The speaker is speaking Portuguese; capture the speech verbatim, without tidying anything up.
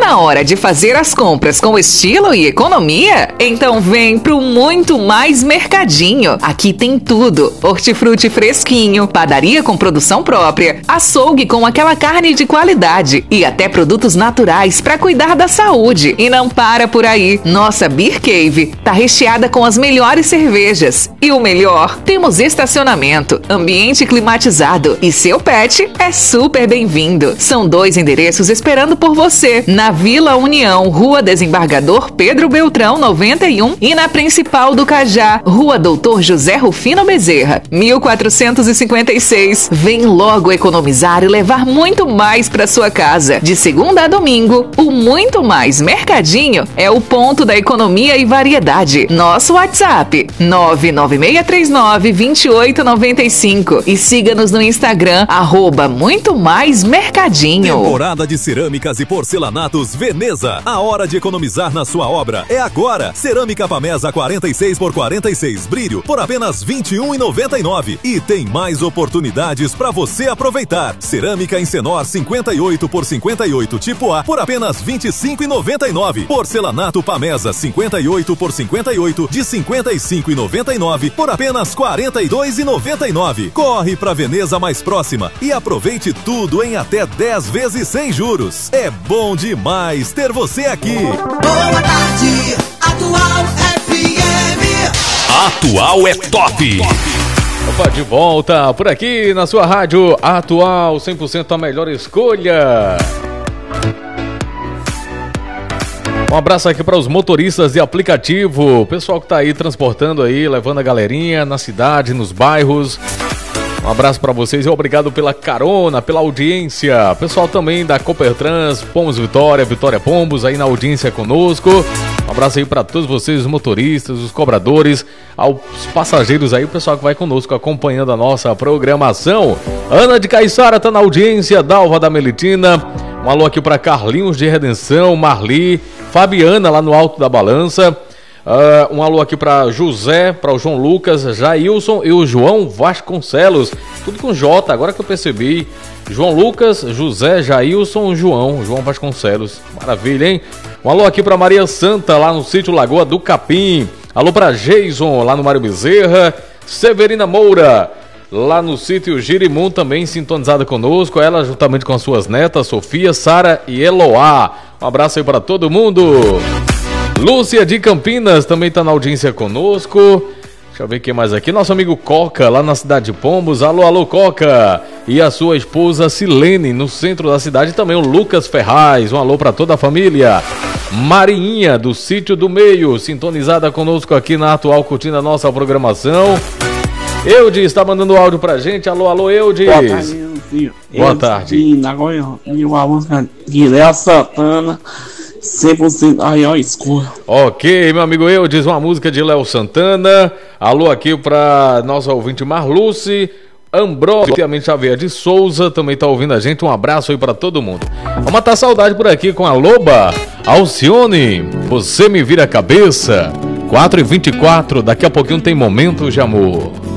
na hora de fazer as compras com estilo e economia? Então vem pro Muito Mais Mercadinho. Aqui tem tudo: hortifruti fresquinho, padaria com produção própria, açougue com aquela carne de qualidade e até produtos naturais para cuidar da saúde. E não para por aí. Nossa Beer Cave tá recheada com as melhores cervejas. E o melhor, temos estacionamento, ambiente climatizado e seu pet é super bem-vindo. São dois endereços esperando por você: na Vila União, Rua Desembargador Pedro Beltrão noventa e um, e na Principal do Cajá, Rua Doutor José Rufino Bezerra, mil quatrocentos e cinquenta e seis. Vem logo economizar e levar muito mais para sua casa. De segunda a domingo, o Muito Mais Mercadinho é o ponto da economia e variedade. Nosso WhatsApp nove nove seis três nove, dois oito nove cinco e siga-nos no Instagram arroba Muito Mais Mercadinho. Temporada de cerâmicas e porcelanatos Veneza. A hora de economizar na sua obra é agora. Cerâmica Pamesa quarenta e seis por quarenta e seis brilho por apenas vinte e um reais e noventa e nove centavos. E tem mais oportunidades para você aproveitar. Cerâmica Encenor cinquenta e oito por cinquenta e oito tipo A por apenas vinte e cinco reais e noventa e nove centavos. Porcelanato Pamesa cinquenta e oito por cinquenta e oito de cinquenta e cinco reais e noventa e nove centavos por apenas quarenta e dois reais e noventa e nove centavos. Corre pra Veneza mais próxima e aproveite tudo em até dez vezes sem juros. É bom demais ter você aqui. Boa tarde, Atual F M. Atual é top. Opa, de volta por aqui na sua rádio Atual, cem por cento a melhor escolha. Um abraço aqui para os motoristas de aplicativo, pessoal que tá aí transportando aí, levando a galerinha na cidade, nos bairros. Um abraço para vocês e obrigado pela carona, pela audiência. Pessoal também da Coopertrans, Pomos Vitória, Vitória Pombos aí na audiência conosco. Um abraço aí para todos vocês, os motoristas, os cobradores, aos passageiros aí, o pessoal que vai conosco acompanhando a nossa programação. Ana de Caiçara tá na audiência, Dalva da Melitina. Um alô aqui para Carlinhos de Redenção, Marli, Fabiana lá no Alto da Balança. Uh, um alô aqui para José, para o João Lucas, Jailson e o João Vasconcelos. Tudo com J, agora que eu percebi. João Lucas, José, Jailson, João, João Vasconcelos. Maravilha, hein? Um alô aqui para Maria Santa, lá no sítio Lagoa do Capim. Alô para Jason, lá no Mário Bezerra. Severina Moura, lá no sítio Girimum, também sintonizada conosco. Ela juntamente com as suas netas, Sofia, Sara e Eloá. Um abraço aí para todo mundo. Lúcia de Campinas também está na audiência conosco. Deixa eu ver quem mais aqui. Nosso amigo Coca, lá na cidade de Pombos. Alô, alô, Coca. E a sua esposa Silene, no centro da cidade. E também o Lucas Ferraz. Um alô para toda a família. Marinha, do Sítio do Meio, sintonizada conosco aqui na Atual, curtindo a nossa programação. Eudes está mandando áudio pra gente. Alô, alô, Eudes. Boa tarde, filho. Boa tarde. Agora eu a música de Léo Santana, cem por cento aí, ó, escura. Ok, meu amigo Eudes, uma música de Léo Santana. Alô aqui pra nossa ouvinte Marluce. Ambrósio Xavier de Souza também tá ouvindo a gente. Um abraço aí pra todo mundo. Vamos matar saudade por aqui com a Loba. Alcione, você me vira a cabeça. quatro e vinte e quatro, daqui a pouquinho tem Momentos de Amor.